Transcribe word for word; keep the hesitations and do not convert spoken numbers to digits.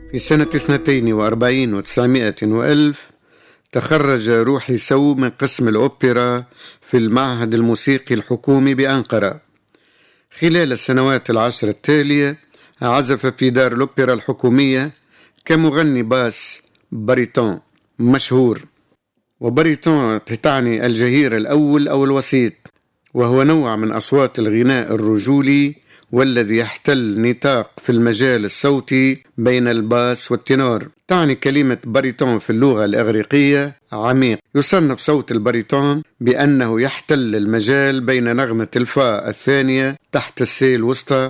في سنة اثنتين وأربعين وتسعمائة وألف تخرج روحي سو من قسم الأوبرا في المعهد الموسيقي الحكومي بأنقرة. خلال السنوات العشر التالية عزف في دار الأوبرا الحكومية كمغني باس باريتون مشهور، وباريتون تعني الجهير الأول أو الوسيط، وهو نوع من أصوات الغناء الرجولي والذي يحتل نطاق في المجال الصوتي بين الباس والتنور. تعني كلمة باريتون في اللغة الإغريقية عميق. يصنف صوت الباريتون بأنه يحتل المجال بين نغمة الفاء الثانية تحت السي الوسطى